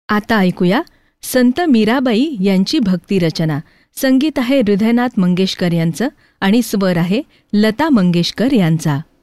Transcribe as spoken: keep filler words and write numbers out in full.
आता ऐकूया संत मीराबाई यांची भक्ती रचना. संगीत आहे हृदयनाथ मंगेशकर यांचं आणि स्वर आहे लता मंगेशकर यांचा.